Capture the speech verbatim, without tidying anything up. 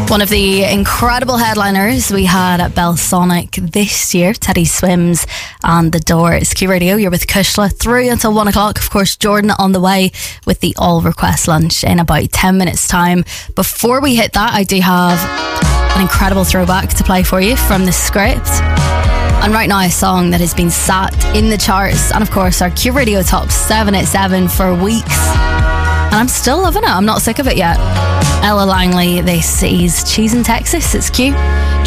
One of the incredible headliners we had at Belsonic this year, Teddy Swims and The Doors. Q Radio, you're with Kushla through until one o'clock. Of course, Jordan on the way with the all request lunch in about ten minutes time. Before we hit that, I do have an incredible throwback to play for you from the script. And right now, a song that has been sat in the charts and of course our Q Radio Top seven eighty-seven for weeks. And I'm still loving it. I'm not sick of it yet. Ella Langley, this is Cheese in Texas. It's Q.